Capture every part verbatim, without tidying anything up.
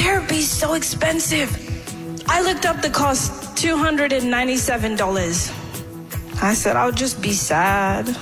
therapy is so expensive. I looked up the cost, two hundred ninety-seven dollars. I said, I'll just be sad.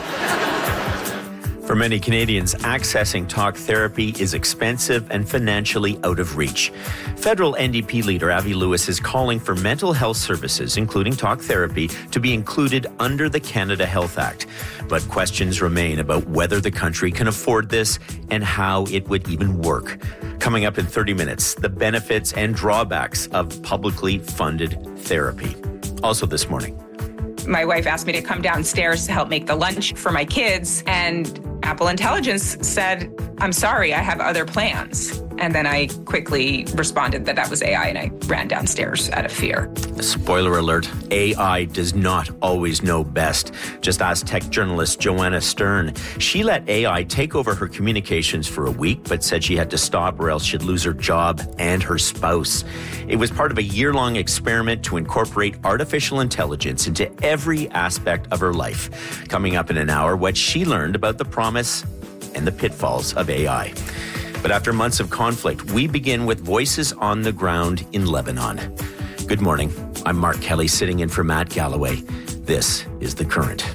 For many Canadians, accessing talk therapy is expensive and financially out of reach. Federal N D P leader Avi Lewis is calling for mental health services, including talk therapy, to be included under the Canada Health Act. But questions remain about whether the country can afford this and how it would even work. Coming up in thirty minutes, the benefits and drawbacks of publicly funded therapy. Also this morning, my wife asked me to come downstairs to help make the lunch for my kids, and Apple Intelligence said, I'm sorry, I have other plans. And then I quickly responded that that was A I, and I ran downstairs out of fear. Spoiler alert, A I does not always know best. Just ask tech journalist Joanna Stern. She let A I take over her communications for a week, but said she had to stop or else she'd lose her job and her spouse. It was part of a year-long experiment to incorporate artificial intelligence into every aspect of her life. Coming up in an hour, what she learned about the promise and the pitfalls of A I. But after months of conflict, we begin with voices on the ground in Lebanon. Good morning. I'm Mark Kelly, sitting in for Matt Galloway. This is The Current.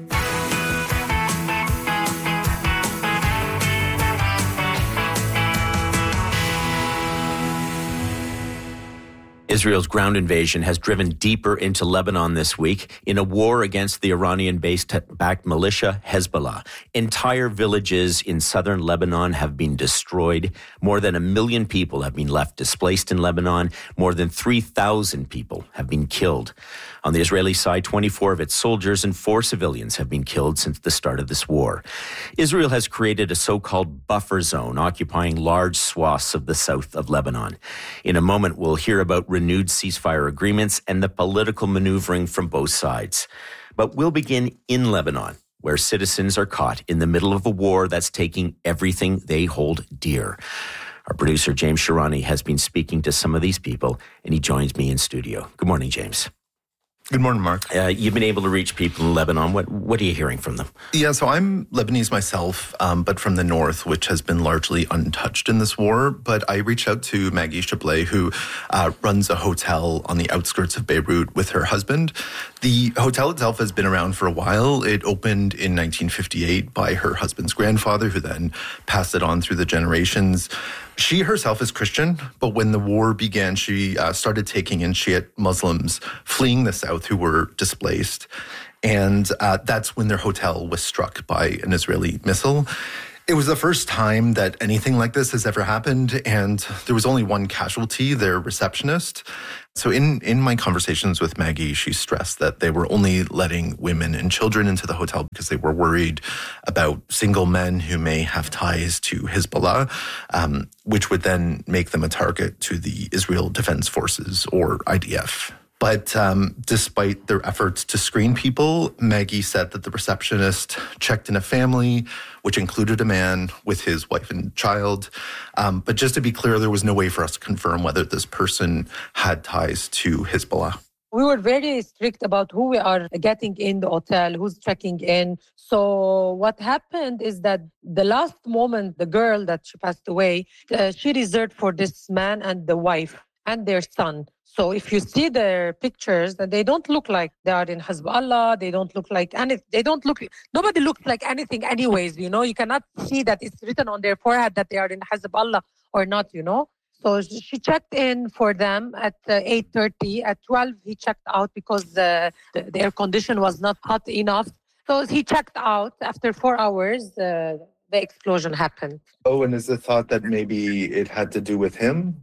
Israel's ground invasion has driven deeper into Lebanon this week in a war against the Iranian-based backed militia Hezbollah. Entire villages in southern Lebanon have been destroyed. More than a million people have been left displaced in Lebanon. More than three thousand people have been killed. On the Israeli side, twenty-four of its soldiers and four civilians have been killed since the start of this war. Israel has created a so-called buffer zone occupying large swaths of the south of Lebanon. In a moment, we'll hear about renewed ceasefire agreements and the political maneuvering from both sides. But we'll begin in Lebanon, where citizens are caught in the middle of a war that's taking everything they hold dear. Our producer, James Shirani, has been speaking to some of these people, and he joins me in studio. Good morning, James. Good morning, Mark. Uh, you've been able to reach people in Lebanon. What what are you hearing from them? Yeah, so I'm Lebanese myself, um, but from the north, which has been largely untouched in this war. But I reached out to Maggie Chablé, who uh, runs a hotel on the outskirts of Beirut with her husband. The hotel itself has been around for a while. It opened in nineteen fifty-eight by her husband's grandfather, who then passed it on through the generations. She herself is Christian, but when the war began, she uh, started taking in Shiite Muslims fleeing the south who were displaced. And uh, that's when their hotel was struck by an Israeli missile. It was the first time that anything like this has ever happened, and there was only one casualty, their receptionist. So in, in my conversations with Maggie, she stressed that they were only letting women and children into the hotel because they were worried about single men who may have ties to Hezbollah, um, which would then make them a target to the Israel Defense Forces, or I D F. But um, despite their efforts to screen people, Maggie said that the receptionist checked in a family, which included a man with his wife and child. Um, but just to be clear, there was no way for us to confirm whether this person had ties to Hezbollah. We were very strict about who we are getting in the hotel, who's checking in. So what happened is that the last moment, the girl that she passed away, uh, she reserved for this man and the wife and their son. So if you see their pictures, that they don't look like they are in Hezbollah, they don't look like any, they don't look, nobody looks like anything anyways, you know, you cannot see that it's written on their forehead that they are in Hezbollah or not, you know. So she checked in for them at uh, eight thirty. At twelve, he checked out because uh, the, the air condition was not hot enough. So he checked out. After four hours, uh, the explosion happened. Oh, and is the thought that maybe it had to do with him?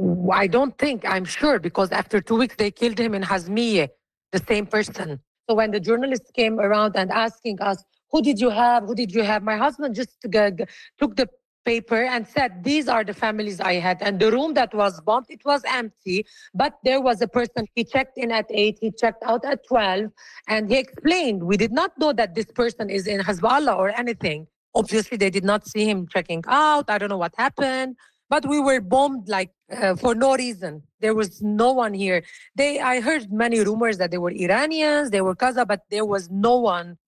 I don't think, I'm sure, because after two weeks, they killed him in Hazmiye, the same person. So when the journalists came around and asking us, who did you have? Who did you have? My husband just g- g- took the paper and said, these are the families I had. And the room that was bombed, it was empty, but there was a person. He checked in at eight, he checked out at twelve, and he explained, we did not know that this person is in Hezbollah or anything. Obviously, they did not see him checking out. I don't know what happened. But we were bombed like uh, for no reason. There was no one here. They, I heard many rumors that they were Iranians, they were Kaza, but there was no one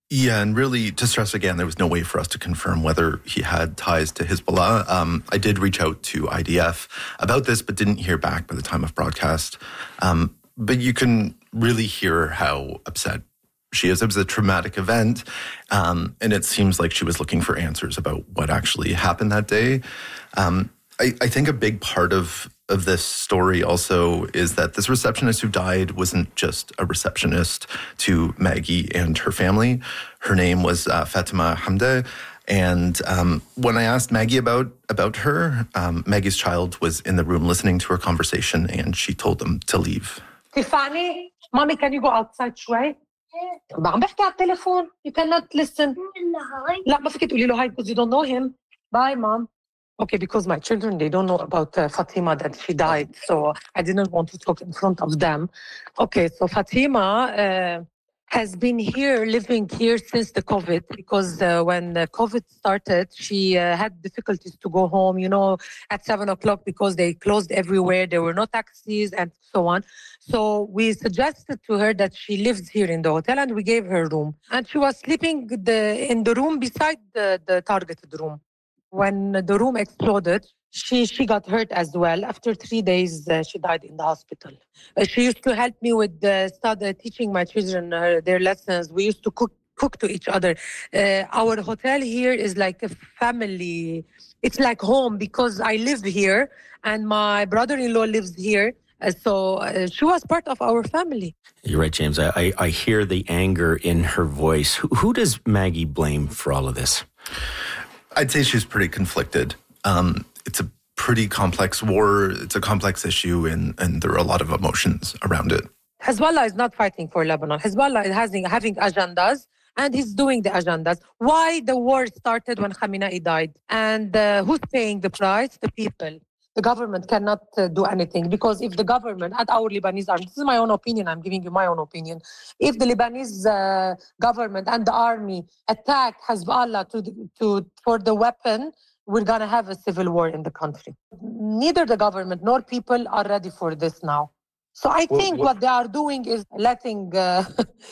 Yeah, and really, to stress again, there was no way for us to confirm whether he had ties to Hezbollah. Um, I did reach out to I D F about this, but didn't hear back by the time of broadcast. Um, but you can really hear how upset she is. It was a traumatic event, um, and it seems like she was looking for answers about what actually happened that day. Um, I, I think a big part of of this story also is that this receptionist who died wasn't just a receptionist to Maggie and her family. Her name was uh, Fatima Hamdeh. And um, when I asked Maggie about, about her, um, Maggie's child was in the room listening to her conversation, and she told them to leave. Tiffany, mommy, can you go outside شوي? عم بحكي على التليفون. You cannot listen. لا ما فيك تقولي له هاي because you don't know him. Bye, mom. Okay, because my children, they don't know about uh, Fatima, that she died. So I didn't want to talk in front of them. Okay, so Fatima uh, has been here, living here since the COVID, because uh, when the COVID started, she uh, had difficulties to go home, you know, at seven o'clock because they closed everywhere. There were no taxis and so on. So we suggested to her that she lives here in the hotel, and we gave her a room. And she was sleeping the, in the room beside the, the targeted room. When the room exploded, she, she got hurt as well. After three days, uh, she died in the hospital. Uh, she used to help me with uh, start, uh, teaching my children uh, their lessons. We used to cook cook to each other. Uh, our hotel here is like a family. It's like home because I live here and my brother-in-law lives here. Uh, so uh, she was part of our family. You're right, James. I, I, I hear the anger in her voice. Who, who does Maggie blame for all of this? I'd say she's pretty conflicted. Um, it's a pretty complex war. It's a complex issue, and, and there are a lot of emotions around it. Hezbollah is not fighting for Lebanon. Hezbollah is having, having agendas, and he's doing the agendas. Why the war started when Khamenei died? And uh, who's paying the price? The people. The government cannot uh, do anything, because if the government and our Lebanese army, this is my own opinion, I'm giving you my own opinion. If the Lebanese uh, government and the army attack Hezbollah to, the, to for the weapon, we're going to have a civil war in the country. Neither the government nor people are ready for this now. So I think well, what, what they are doing is letting uh,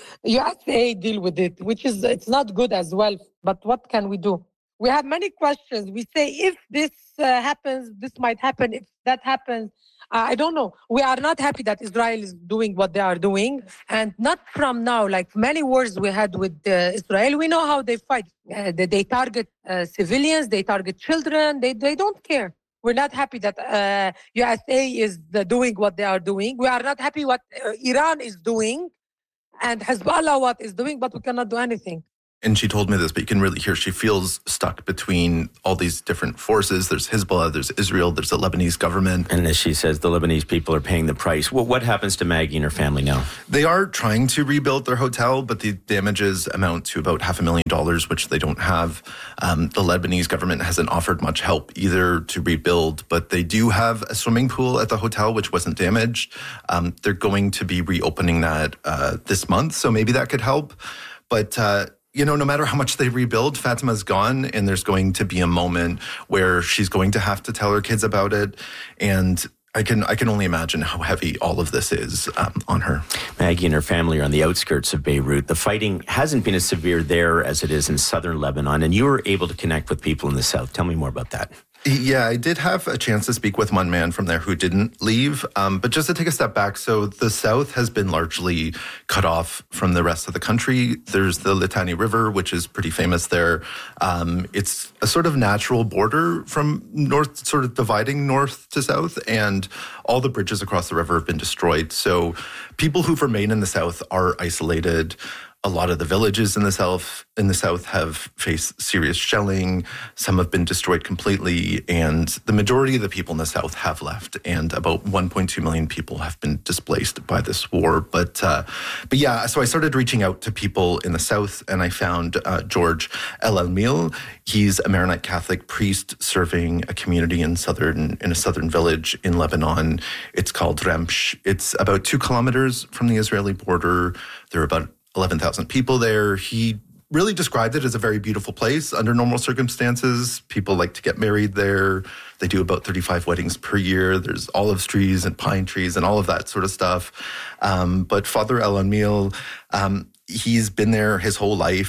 U S A deal with it, which is, it's not good as well. But what can we do? We have many questions. We say, if this uh, happens, this might happen. If that happens, uh, I don't know. We are not happy that Israel is doing what they are doing. And not from now, like many wars we had with uh, Israel, we know how they fight. Uh, they, they target uh, civilians, they target children, they, they don't care. We're not happy that uh, U S A is uh, doing what they are doing. We are not happy what uh, Iran is doing and Hezbollah what is doing, but we cannot do anything. And she told me this, but you can really hear she feels stuck between all these different forces. There's Hezbollah, there's Israel, there's the Lebanese government. And as she says, the Lebanese people are paying the price. Well, what happens to Maggie and her family now? They are trying to rebuild their hotel, but the damages amount to about half a million dollars, which they don't have. Um, the Lebanese government hasn't offered much help either to rebuild, but they do have a swimming pool at the hotel, which wasn't damaged. Um, they're going to be reopening that uh, this month, so maybe that could help. But... Uh, You know, no matter how much they rebuild, Fatima's gone, and there's going to be a moment where she's going to have to tell her kids about it. And I can I can only imagine how heavy all of this is um, on her. Maggie and her family are on the outskirts of Beirut. The fighting hasn't been as severe there as it is in southern Lebanon, and you were able to connect with people in the south. Tell me more about that. Yeah, I did have a chance to speak with one man from there who didn't leave. Um, but just to take a step back, so the south has been largely cut off from the rest of the country. There's the Litani River, which is pretty famous there. Um, it's a sort of natural border from north, sort of dividing north to south, and all the bridges across the river have been destroyed. So people who've remained in the south are isolated. A lot of the villages in the south in the south have faced serious shelling. Some have been destroyed completely, and the majority of the people in the south have left. And about one point two million people have been displaced by this war. But uh, but yeah, so I started reaching out to people in the south, and I found uh, George El Almil. He's a Maronite Catholic priest serving a community in southern in a southern village in Lebanon. It's called Remsh. It's about two kilometers from the Israeli border. There are about eleven thousand people there. He really described it as a very beautiful place under normal circumstances. People like to get married there. They do about thirty-five weddings per year. There's olive trees and pine trees and all of that sort of stuff. Um, but Father El Almil, um, he's been there his whole life.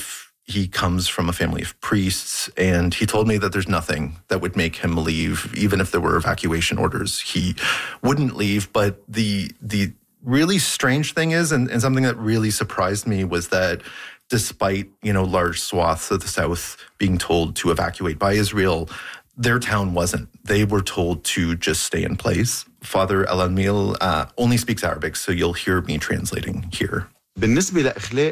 He comes from a family of priests, and he told me that there's nothing that would make him leave, even if there were evacuation orders. He wouldn't leave, but the the really strange thing is, and, and something that really surprised me, was that despite, you know, large swaths of the south being told to evacuate by Israel, their town wasn't. They were told to just stay in place. Father Elamil uh, only speaks Arabic, so you'll hear me translating here. Regarding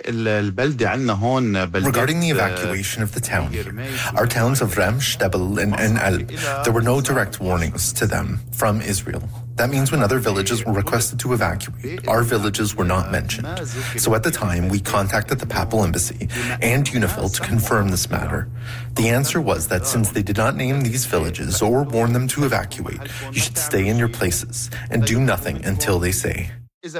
the evacuation of the town, our towns of Rem, Shtebel, and En El, there were no direct warnings to them from Israel. That means when other villages were requested to evacuate, our villages were not mentioned. So at the time, we contacted the Papal Embassy and UNIFIL to confirm this matter. The answer was that since they did not name these villages or warn them to evacuate, you should stay in your places and do nothing until they say.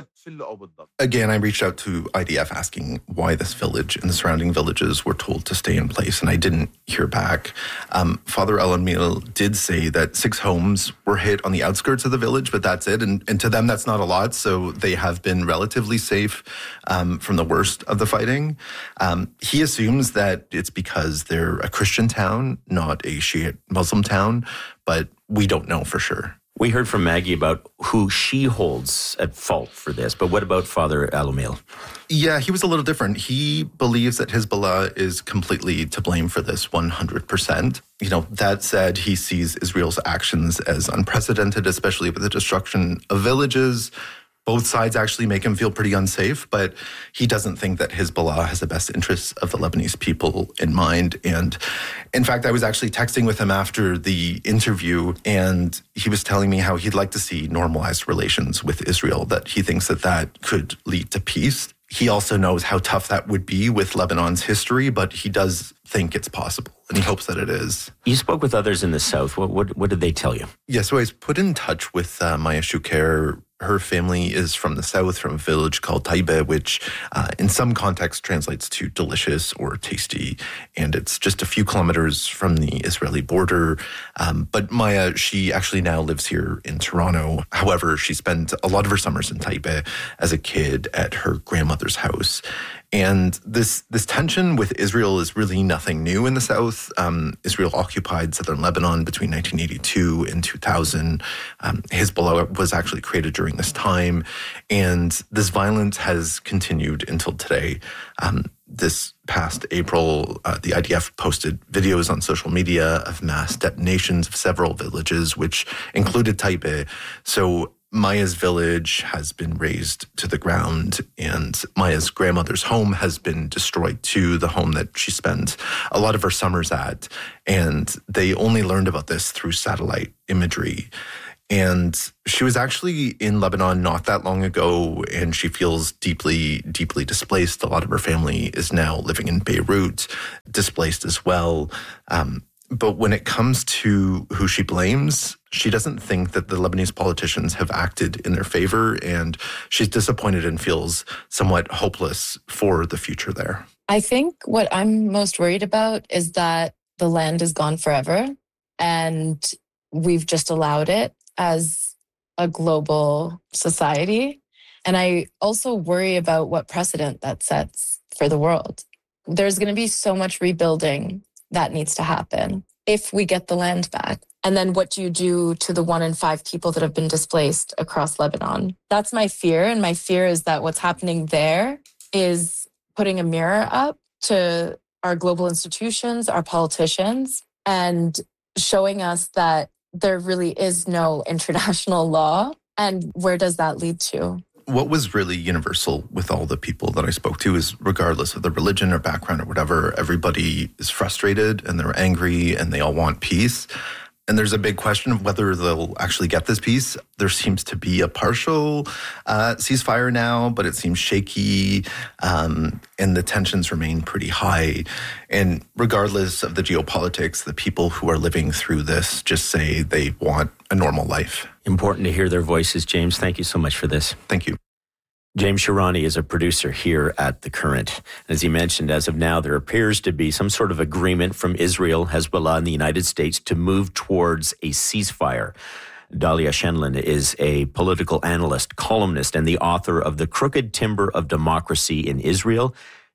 Again, I reached out to I D F asking why this village and the surrounding villages were told to stay in place, and I didn't hear back. Um, Father Elamil did say that six homes were hit on the outskirts of the village, but that's it. And, and to them, that's not a lot, so they have been relatively safe um, from the worst of the fighting. Um, he assumes that it's because they're a Christian town, not a Shiite Muslim town, but we don't know for sure. We heard from Maggie about who she holds at fault for this, but what about Father Elamil? Yeah, he was a little different. He believes that Hezbollah is completely to blame for this one hundred percent. You know, that said, he sees Israel's actions as unprecedented, especially with the destruction of villages. Both sides actually make him feel pretty unsafe, but he doesn't think that Hezbollah has the best interests of the Lebanese people in mind. And in fact, I was actually texting with him after the interview, and he was telling me how he'd like to see normalized relations with Israel, that he thinks that that could lead to peace. He also knows how tough that would be with Lebanon's history, but he does think it's possible, and he hopes that it is. You spoke with others in the south. What what, what did they tell you? Yeah, so I was put in touch with uh, Maya Shuker. Her family is from the south, from a village called Taiba, which uh, in some context translates to delicious or tasty. And it's just a few kilometers from the Israeli border. Um, but Maya, she actually now lives here in Toronto. However, she spent a lot of her summers in Taiba as a kid at her grandmother's house. And this this tension with Israel is really nothing new in the south. Um, Israel occupied southern Lebanon between nineteen eighty-two and two thousand. Um, Hezbollah was actually created during this time. And this violence has continued until today. Um, this past April, uh, the I D F posted videos on social media of mass detonations of several villages, which included Taiba. So Maya's village has been razed to the ground, and Maya's grandmother's home has been destroyed too, the home that she spent a lot of her summers at. And they only learned about this through satellite imagery. And she was actually in Lebanon not that long ago, and she feels deeply, deeply displaced. A lot of her family is now living in Beirut, displaced as well. Um, But when it comes to who she blames, she doesn't think that the Lebanese politicians have acted in their favor, and she's disappointed and feels somewhat hopeless for the future there. I think what I'm most worried about is that the land is gone forever, and we've just allowed it as a global society. And I also worry about what precedent that sets for the world. There's going to be so much rebuilding that needs to happen if we get the land back. And then what do you do to the one in five people that have been displaced across Lebanon? That's my fear. And my fear is that what's happening there is putting a mirror up to our global institutions, our politicians, and showing us that there really is no international law. And where does that lead to? What was really universal with all the people that I spoke to is, regardless of their religion or background or whatever, everybody is frustrated and they're angry and they all want peace. And there's a big question of whether they'll actually get this peace. There seems to be a partial uh, ceasefire now, but it seems shaky, um, and the tensions remain pretty high. And regardless of the geopolitics, the people who are living through this just say they want a normal life. Important to hear their voices, James. Thank you so much for this. Thank you. James Shirani is a producer here at The Current. As he mentioned, as of now, there appears to be some sort of agreement from Israel, Hezbollah, and the United States to move towards a ceasefire. Dalia Shenlin is a political analyst, columnist, and the author of The Crooked Timber of Democracy in Israel.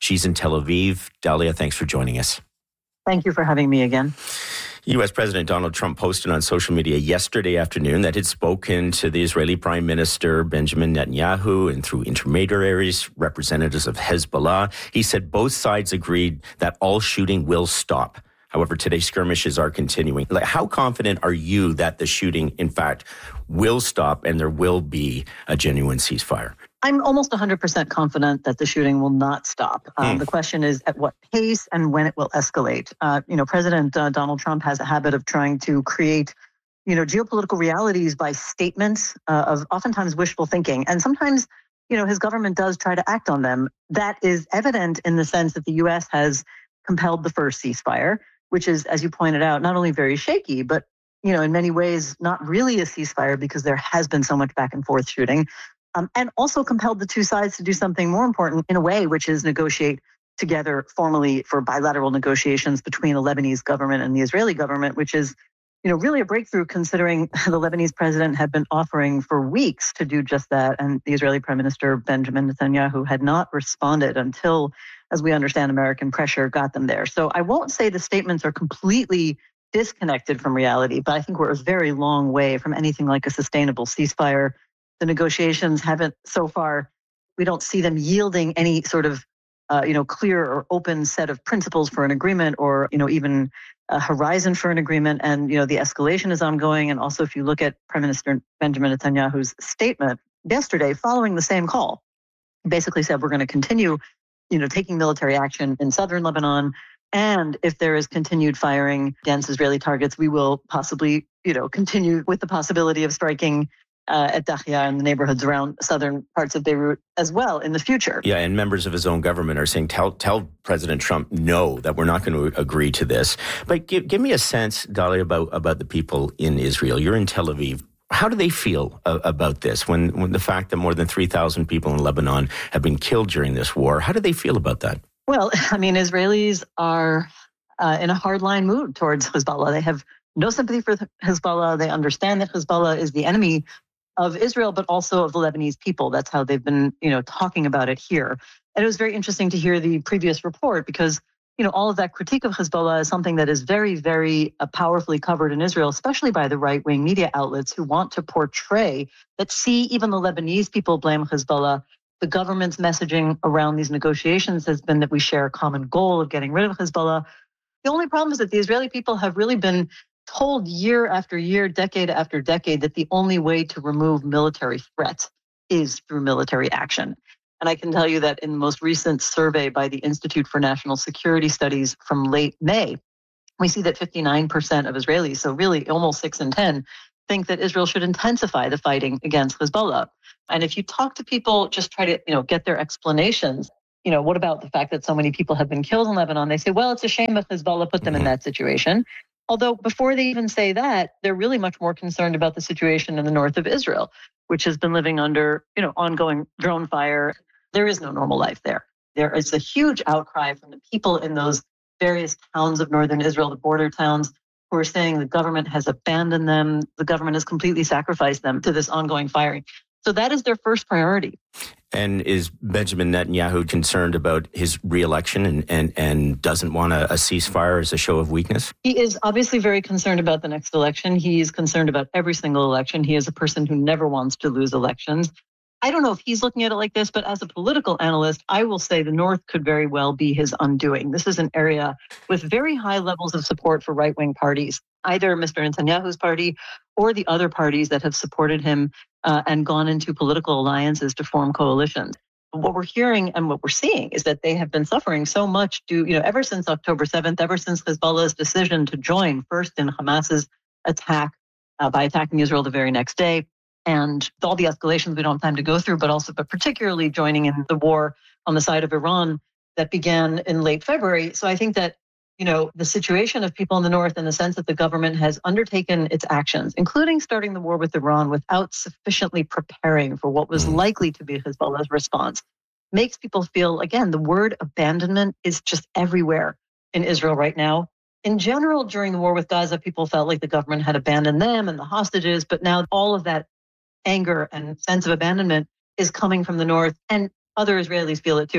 She's in Tel Aviv. Dalia, thanks for joining us. Thank you for having me again. U S President Donald Trump posted on social media yesterday afternoon that he'd spoken to the Israeli Prime Minister Benjamin Netanyahu and through intermediaries, representatives of Hezbollah. He said both sides agreed that all shooting will stop. However, today's skirmishes are continuing. Like, how confident are you that the shooting, in fact, will stop and there will be a genuine ceasefire? I'm almost one hundred percent confident that the shooting will not stop. Um, hmm. The question is at what pace and when it will escalate. Uh, you know, President uh, Donald Trump has a habit of trying to create, you know, geopolitical realities by statements uh, of oftentimes wishful thinking. And sometimes, you know, his government does try to act on them. That is evident in the sense that the U S has compelled the first ceasefire, which is, as you pointed out, not only very shaky, but, you know, in many ways, not really a ceasefire because there has been so much back and forth shooting. Um, and also compelled the two sides to do something more important in a way, which is negotiate together formally for bilateral negotiations between the Lebanese government and the Israeli government, which is, you know, really a breakthrough considering the Lebanese president had been offering for weeks to do just that. And the Israeli Prime Minister Benjamin Netanyahu had not responded until, as we understand, American pressure got them there. So I won't say the statements are completely disconnected from reality, but I think we're a very long way from anything like a sustainable ceasefire. The negotiations haven't so far, we don't see them yielding any sort of, uh, you know, clear or open set of principles for an agreement or, you know, even a horizon for an agreement. And, you know, the escalation is ongoing. And also, if you look at Prime Minister Benjamin Netanyahu's statement yesterday following the same call, he basically said we're going to continue, you know, taking military action in southern Lebanon. And if there is continued firing against Israeli targets, we will possibly, you know, continue with the possibility of striking Uh, at Dahya and the neighborhoods around southern parts of Beirut as well in the future. Yeah, and members of his own government are saying, tell tell President Trump no, that we're not going to agree to this. But give, give me a sense, Dalia, about, about the people in Israel. You're in Tel Aviv. How do they feel uh, about this when, when the fact that more than three thousand people in Lebanon have been killed during this war? How do they feel about that? Well, I mean, Israelis are uh, in a hardline mood towards Hezbollah. They have no sympathy for Hezbollah. They understand that Hezbollah is the enemy of Israel, but also of the Lebanese people. That's how they've been, you know, talking about it here. And it was very interesting to hear the previous report because, you know, all of that critique of Hezbollah is something that is very, very uh, powerfully covered in Israel, especially by the right-wing media outlets who want to portray that, see, even the Lebanese people blame Hezbollah. The government's messaging around these negotiations has been that we share a common goal of getting rid of Hezbollah. The only problem is that the Israeli people have really been told year after year, decade after decade, that the only way to remove military threats is through military action. And I can tell you that in the most recent survey by the Institute for National Security Studies from late May, we see that fifty-nine percent of Israelis, so really almost six in ten, think that Israel should intensify the fighting against Hezbollah. And if you talk to people, just try to, you know, get their explanations. You know, what about the fact that so many people have been killed in Lebanon? They say, well, it's a shame that Hezbollah put them in that situation. Although before they even say that, they're really much more concerned about the situation in the north of Israel, which has been living under, you know, ongoing drone fire. There is no normal life there. There is a huge outcry from the people in those various towns of northern Israel, the border towns, who are saying the government has abandoned them. The government has completely sacrificed them to this ongoing firing. So that is their first priority. And is Benjamin Netanyahu concerned about his reelection and, and, and doesn't want a, a ceasefire as a show of weakness? He is obviously very concerned about the next election. He is concerned about every single election. He is a person who never wants to lose elections. I don't know if he's looking at it like this, but as a political analyst, I will say the North could very well be his undoing. This is an area with very high levels of support for right-wing parties, either Mister Netanyahu's party or the other parties that have supported him uh, and gone into political alliances to form coalitions. What we're hearing and what we're seeing is that they have been suffering so much due, you know, ever since October seventh, ever since Hezbollah's decision to join first in Hamas's attack uh, by attacking Israel the very next day. And all the escalations we don't have time to go through, but also, but particularly joining in the war on the side of Iran that began in late February. So I think that, you know, the situation of people in the North in the sense that the government has undertaken its actions, including starting the war with Iran without sufficiently preparing for what was likely to be Hezbollah's response, makes people feel, again, the word abandonment is just everywhere in Israel right now. In general, during the war with Gaza, people felt like the government had abandoned them and the hostages, but now all of that anger and sense of abandonment is coming from the North, and other Israelis feel it too.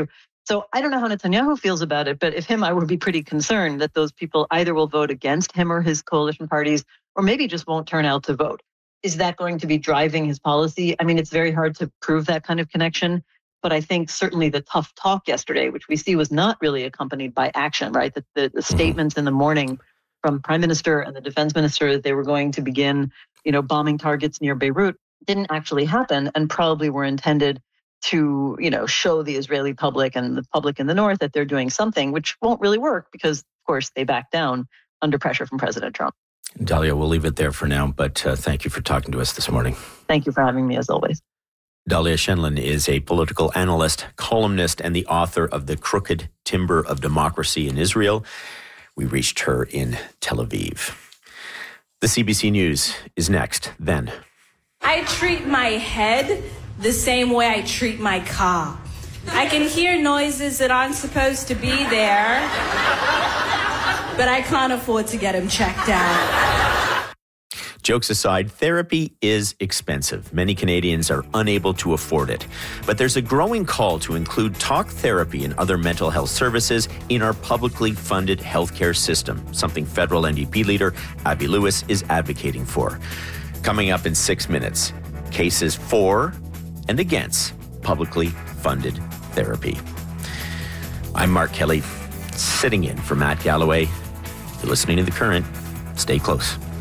So I don't know how Netanyahu feels about it, but if him, I would be pretty concerned that those people either will vote against him or his coalition parties, or maybe just won't turn out to vote. Is that going to be driving his policy? I mean, it's very hard to prove that kind of connection, but I think certainly the tough talk yesterday, which we see was not really accompanied by action, right? The, the, the statements in the morning from Prime Minister and the Defense Minister that they were going to begin, you know, bombing targets near Beirut didn't actually happen, and probably were intended to, you know, show the Israeli public and the public in the north that they're doing something, which won't really work because, of course, they back down under pressure from President Trump. Dahlia, we'll leave it there for now, but uh, thank you for talking to us this morning. Thank you for having me, as always. Dahlia Scheindlin is a political analyst, columnist, and the author of The Crooked Timber of Democracy in Israel. We reached her in Tel Aviv. The C B C News is next, then. I treat my head the same way I treat my car. I can hear noises that aren't supposed to be there, but I can't afford to get them checked out. Jokes aside, therapy is expensive. Many Canadians are unable to afford it. But there's a growing call to include talk therapy and other mental health services in our publicly funded healthcare system, something federal N D P leader Abby Lewis is advocating for. Coming up in six minutes, cases for and against publicly funded therapy. I'm Mark Kelly, sitting in for Matt Galloway. You're listening to The Current. Stay close.